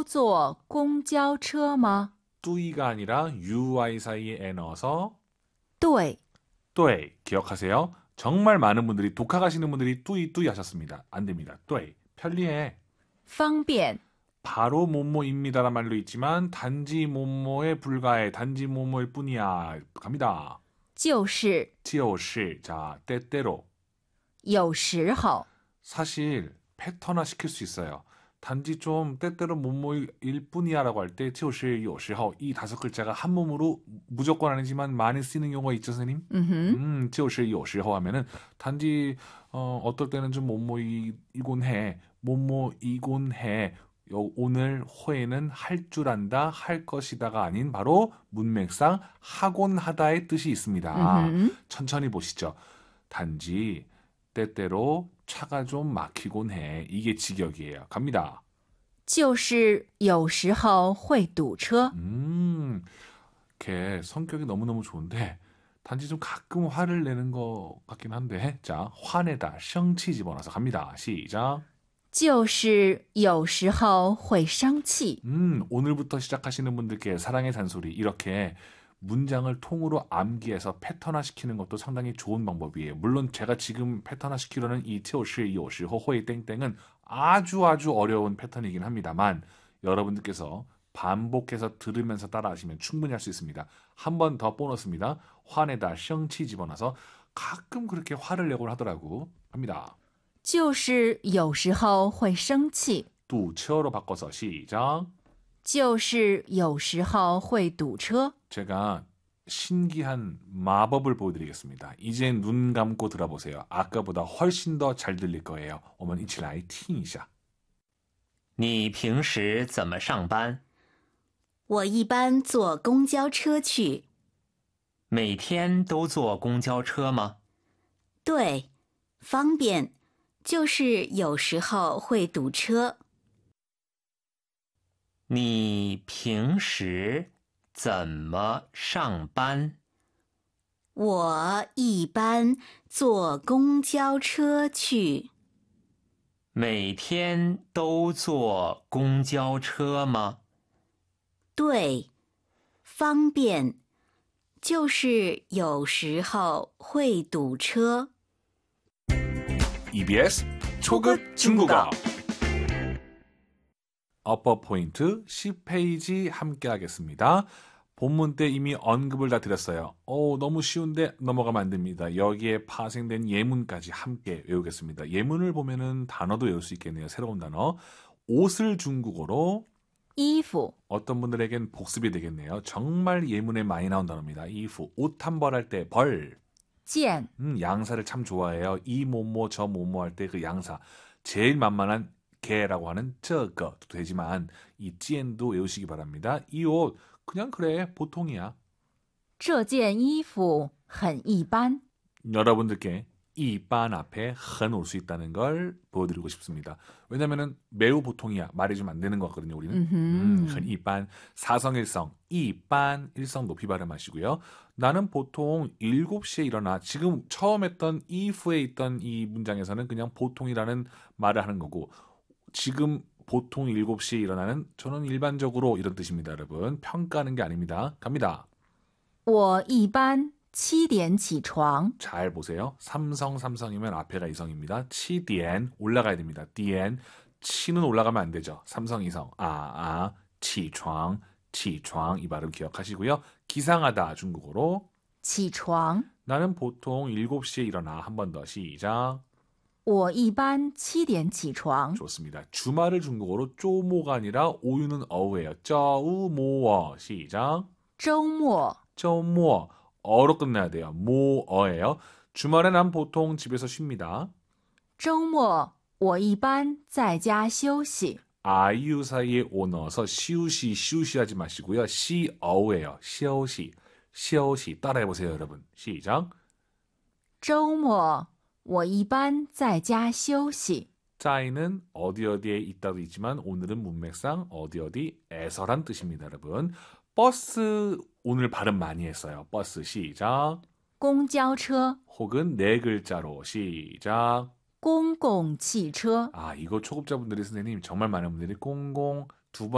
坐公交车吗? 뚜이가 아니라 UI 사이에 에 넣어서 对 뚜이 기억하세요? 정말 많은 분들이 독학하시는 분들이 뚜이 하셨습니다. 안 됩니다. 뚜이 편리해. 方便 바로 뭐뭐입니다란 말도 있지만 단지 뭐뭐에 불과해. 단지 뭐뭐일 뿐이야. 갑니다. 就是 지오시 자 때때로 有时候 사실 패턴화 시킬 수 있어요. 단지 좀 때때로 뭐뭐일 뿐이야라고 할 때 지오시 요시하오 이 다섯 글자가 한 몸으로 무조건 아니지만 많이 쓰는 경우가 있죠, 선생님. 지오시 요시하오 하면은 단지 어떨 때는 좀 뭐뭐이곤 해, 뭐뭐이곤 해. 오늘 호에는 할 줄 안다, 할 것이다가 아닌 바로 문맥상 하곤 하다의 뜻이 있습니다. 천천히 보시죠. 단지 때때로 차가 좀 막히곤 해. 이게 직역이에요. 갑니다. 就是有时候会堵车 걔 성격이 너무너무 좋은데 단지 좀 가끔 화를 내는 것 같긴 한데 자, 화내다, 生气 집어넣어서 갑니다. 시작. 就是有时候会生气 오늘부터 시작하시는 분들께 사랑의 잔소리 이렇게 문장을 통으로 암기해서 패턴화시키는 것도 상당히 좋은 방법이에요. 물론 제가 지금 패턴화시키려는 이 티오시, 요시, 호호이 땡땡은 아주 어려운 패턴이긴 합니다만 여러분들께서 반복해서 들으면서 따라하시면 충분히 할 수 있습니다. 한 번 더 보너스입니다. 화내다, 生气 집어넣어서 가끔 그렇게 화를 내곤 하더라고. 합니다. 就是有时候会生气 뚜처로 바꿔서 시작. 就是有时候会堵车 제가 신기한 마법을 보여드리겠습니다. 이제 눈 감고 들어보세요. 아까보다 훨씬 더 잘 들릴 거예요. 我们一起来听一下. 你平时怎么上班? 我一般坐公交车去。 每天都坐公交车吗? 对，方便，就是有时候会堵车。 你平时怎么上班? 我一般坐公交车去。 每天都坐公交车吗? 对，方便，就是有时候会堵车。 EBS 초급 중국어 어퍼 포인트 10페이지 함께 하겠습니다. 본문 때 이미 언급을 다 드렸어요. 너무 쉬운데 넘어가면 안 됩니다. 여기에 파생된 예문까지 함께 외우겠습니다. 예문을 보면은 단어도 외울 수 있겠네요. 새로운 단어. 옷을 중국어로 衣服 어떤 분들에겐 복습이 되겠네요. 정말 예문에 많이 나온 단어입니다. 이후 옷 한 벌 할 때 벌. 见 양사를 참 좋아해요. 이 뭐뭐 저 뭐뭐 할 때 그 양사. 제일 만만한 개라고 하는 这个도 되지만 이 찌엔도 외우시기 바랍니다. 이 옷 그냥 그래 보통이야. 这件衣服很一般 여러분들께 이반 앞에 흔 올 수 있다는 걸 보여드리고 싶습니다. 왜냐면은 매우 보통이야 말이 좀 안 되는 것 같거든요. 우리는 흔 이반 사성일성 이반 일성 높이 발음하시고요. 나는 보통 7시에 일어나. 지금 처음 했던 이후에 있던 이 문장에서는 그냥 보통이라는 말을 하는 거고 지금 보통 7시에 일어나는 저는 일반적으로 이런 뜻입니다. 여러분 평가하는 게 아닙니다. 갑니다. 我一般7点起床 잘 보세요. 삼성이면 앞에가 이성입니다. 치디엔 올라가야 됩니다. 디엔 치는 올라가면 안 되죠. 삼성 이성. 치床이 발음 기억하시고요. 기상하다 중국어로 起床 나는 보통 7시에 일어나. 한 번 더 시작. 我一般7点起床 좋습니다. 주말을 중국어로 쪼모가 아니라 오유는 어우예요. 쩌우모어 시작. 周末 쪼모 어로 끝나야 돼요. 모어예요. 주말에 난 보통 집에서 쉬입니다. 周末我一般在家休息 아이유 사이에 오 넣어서 시우시 하지 마시고요. 시어우예요. 시오시 따라해보세요, 여러분. 시작. 周末我一般在家休息 짜이는 어디에 있다도 있지만 오늘은 문맥상 어디에서란 뜻입니다, 여러분. 버스 오늘 발음 많이 했어요. 버스 시작. 公交车 혹은 네 글자로 시작. 公共汽车 이거 초급자분들이 선생님 정말 많은 분들이 공공